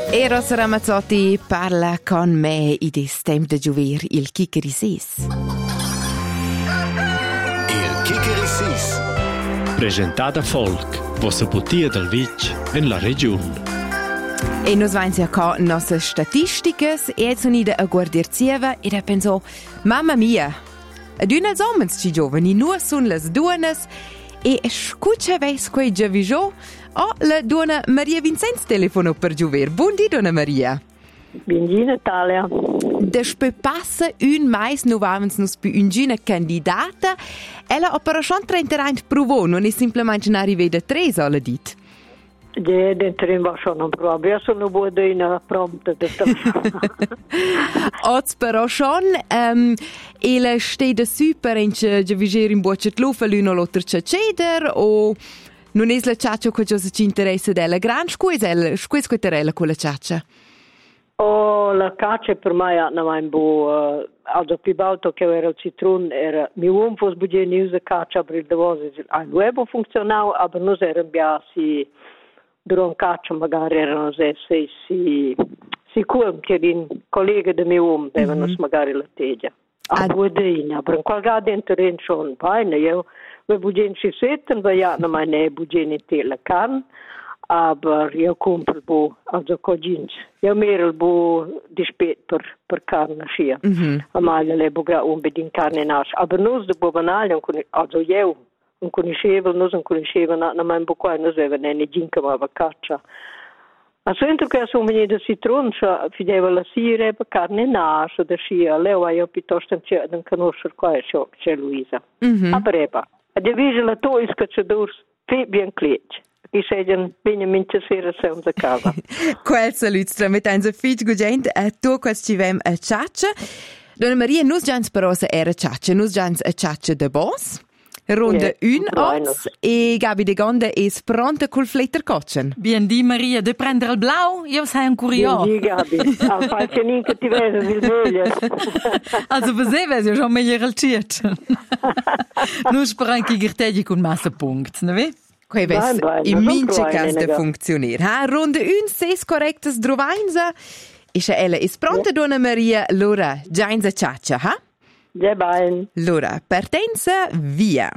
Eros Ramazzotti parla con me in des temp de giuver il Chiccherisis. Il Chiccherisis. Presentata Folk, vostra potia del Vitg in la regione. E nos vain sia co nosse statistiches e jetzt unida a guardir zieva e da penso, mamma mia, ad una somens ci giovani, nur sun las duonas e scuccia veis quei giavijo. Oh, la donna Maria Vincenz telefono per giuver. Buondì, donna Maria. Buondì, Natalia. Despe passa un mais novavens nus per una candidata. Ella ha però schon 30 provo, non è semplicemente una riveda 3, alla dit. Ja, den trin var schon en provo. Jag sono både in prompte. Oz però schon, ella stede super in giaviger in buocet lufa, l'uno l'altro ceder, o... Non è la ciaccia che ci interessa della gran scusa che terella con la ciaccia? Oh, la caccia per me è una buona. Also più volta che era il citron era mi uomo fosse budget news la caccia per il devosi al web funzionava, aber non era biasi durante caccia magari erano si sicuro che i colleghi di mio uomo avevano magari la teglia. A budina, per qualche dentro schon bene io wir budgen sich setzen, weil ja noch meine budgen in Telekan, aber io compro bo, also cogins. Io mero bo di spät per carne scia. Amalia le boga unbedingt carne nas, aber nus de bobanale, also io non conoscevo na mein bo qua nus aveva ne ginca ma caccia. A centro che sono venuto da citron, fideva la sire per carne nas, da scia, leo io piuttosto non conoscere qua c'è Luisa. A breva. De vigila to is che c'è durs fe bien clec. I segan bene mince sera senza casa. Quel saluto mit ein so fich gugent a tu quas ci vem a ciaccia. Donna Maria nus gians parosa era ciaccia, nus gians a ciaccia de boss. Ronde oz e Gabi de Gonde es pronta col fletter cochen. Bien di Maria, de prendere il blau? Io sei un curio. Bien di Gabi, falche ninca ti vede il meglio. Also per se vesi schon meglio al ciet. Nu speren che gerteggi con massa punkt, ne ve? Quei ves in mince cas de funzioner. Ha ronde ses correctes drovainza. Isha ella es pronta donna Maria, lora giainza ciaccia, ha? Ja, bene. Allora, partenza, via.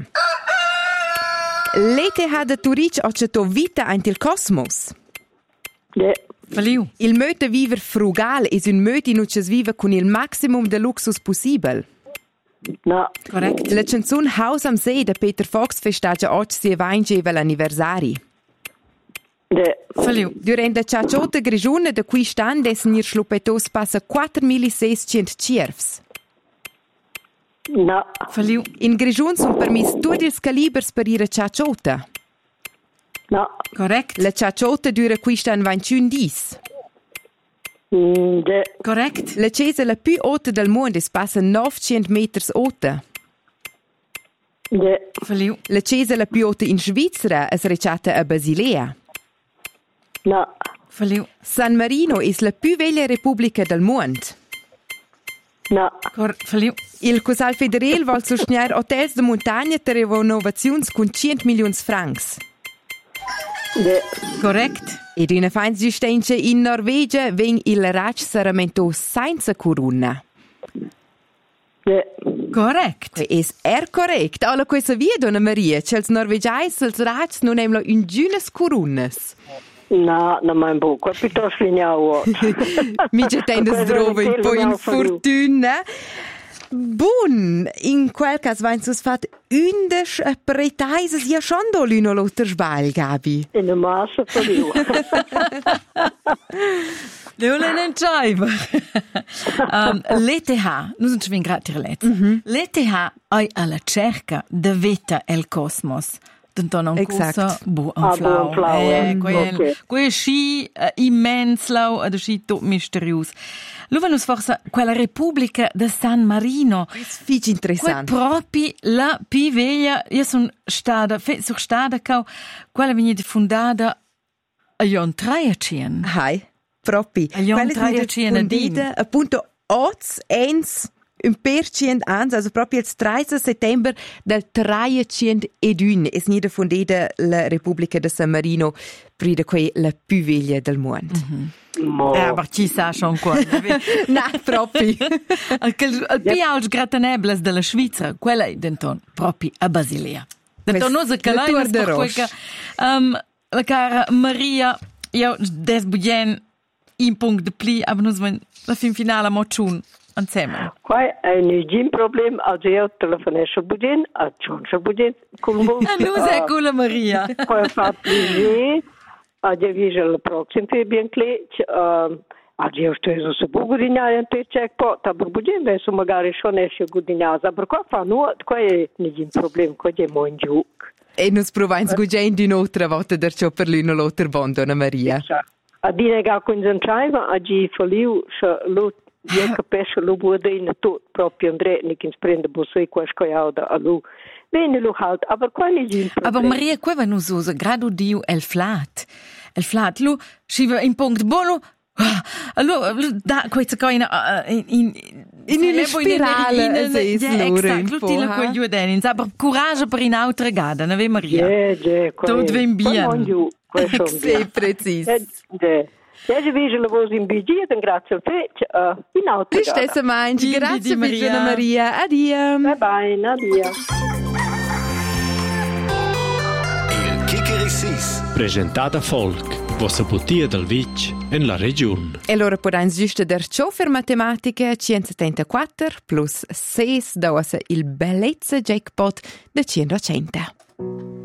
L'ETH de Zurich ha accettato vita anche il cosmos. Ja. Verliu. Il möte viver frugal es un möte in uches vive con il maximum de luxus possibel. No. Correct. La canzone Haus am See de Peter Fox festeggia oggi sia vaingevel anniversari. Ja. Verliu. Durante la ciacciotta grigione de cui stand dessen ir schlupetos passa 4.600 ciervs. No. Verliu. In grigione sono permis tutti i calibers per ir a ciacciotta. No. Correct. La ciacciotta dura qui stand 21 dis. Ja. Correct. La chiesa la più alta del mondo es passa 900 meters alta. Ja. Verliu. La chiesa la più alta in Svizzera es recata a Basilea. No. Verliu. San Marino es la più vella repubblica del mondo. No. Verliu. Il Cosal Federal vuol sostenere hotels de montagna per renovazioni con 100 milioni francs. Ja. Correct. Ed una feinsistenza in Norvegia ven il rac saramento senza corona. Ja. Correct. Es correct. Alla questa via, donna Maria, c'è il norvegiais il rac non emlo un giunas coronas. No, non mein bo, qua piuttosto lignavo. Mi c'è tendes drove un po' in fortuna. Bun, in quel caso vain sus fat undes pretaises ja schon do l'uno l'altro sbagl, Gabi. In der Masse verliu. Leolen entscheiver. L'ETH, nu sunt svin gratis let. L'ETH ai alla cerca de vita el cosmos. D'anton un cosa bu un flau. Quei sci immens lau ad sci tot misterius. Luvenus forsa quella Repubblica de San Marino. Fich interessant. Quei propi la piveglia, io son stada, sur stada cau, quella vegni fundada a Jon Traiacien. Hai, propi. A Jon Traiacien a din. Appunto, oz, ens, un per 100 ans, also proprio il 13 settembre del 301 es nida fondida la Repubblica de San Marino, prida quei la più veglia del mondo. Ma ci sa schon qua. No, proprio. Il più alto grattanebles della Svizzera, quella è denton proprio a Basilea. Denton non se calai per quel la cara Maria, io des budien in punct de pli, aber nus wenn la fin finale mo chun insieme. Qua è un problem, also io telefonesco budien, a choncha budien con voi. Nu se con la Maria. Qua fa plaisir. A je viže la proxim pe bien kleć, a je što je se bugodinjajan te checkpot, a budien da su magari što neše godinjaza, per qua fa nu, qua je nigin problem, qua je monjuk. E nos provains gugen di un'altra volta der ciò per lui no l'altra bondo, Anna Maria. A dine ga concentraiva, a ji faliu, lo je capisce lo bude in tot proprio Andrea nikin sprende bosoi qua scoiauda a lu. Bene lo halt, aber quale gin. Aber Maria, qua va nus usa gradu diu el flat. El flat, lu schiva in punct bolo. Allora, da questa coina in una spirale, exact, l'utile con gli udenins, aber coraggio per in altra gada, ne ve Maria? Tot ven bien. Sì, preciso. Ja, je vise la voz in BG, dan grazie al fece, in altra gada. Stessa mangi, grazie Maria. Addio. Bye bye, addio. Il Kikirissis, presentata Folk. Vossa putia del Vic en la regione. E allora podains giusta der Ciofer Matematica 174 plus 6 da il bellezza jackpot de 100.